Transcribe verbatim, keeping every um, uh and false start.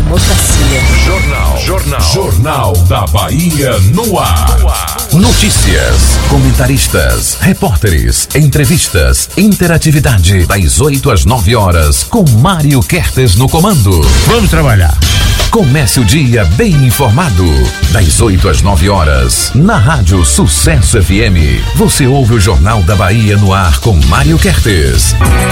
democracia. Jornal. Jornal. Jornal da Bahia no ar. No ar. Notícias, comentaristas, repórteres, entrevistas, interatividade das oito às nove horas com Mário Kertes no comando. Vamos trabalhar. Comece o dia bem informado. Das oito às nove horas, na Rádio Sucesso F M. Você ouve o Jornal da Bahia no ar com Mário Kertes.